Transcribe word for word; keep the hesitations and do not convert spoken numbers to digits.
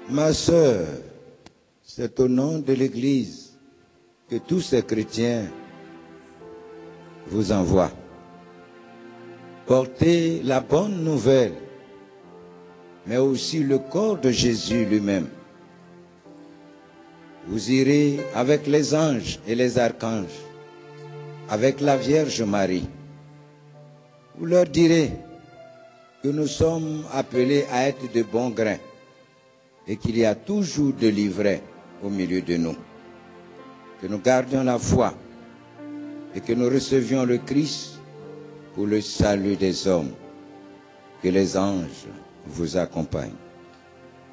Ma sœur, c'est au nom de l'Église que tous ces chrétiens vous envoient. Portez la bonne nouvelle, mais aussi le corps de Jésus lui-même. Vous irez avec les anges et les archanges, avec la Vierge Marie. Vous leur direz que nous sommes appelés à être de bons grains et qu'il y a toujours de l'ivraie au milieu de nous. Que nous gardions la foi et que nous recevions le Christ pour le salut des hommes. Que les anges vous accompagnent.